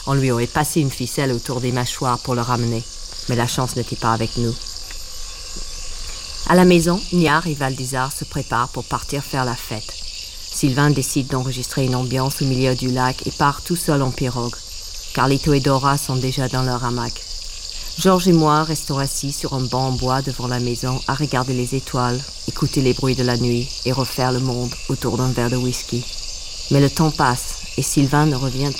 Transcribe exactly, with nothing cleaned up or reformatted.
On lui aurait passé une ficelle autour des mâchoires pour le ramener. Mais la chance n'était pas avec nous. À la maison, Niar et Valdizar se préparent pour partir faire la fête. Sylvain décide d'enregistrer une ambiance au milieu du lac et part tout seul en pirogue. Carlito et Dora sont déjà dans leur hamac. Georges et moi restons assis sur un banc en bois devant la maison à regarder les étoiles, écouter les bruits de la nuit et refaire le monde autour d'un verre de whisky. Mais le temps passe et Sylvain ne revient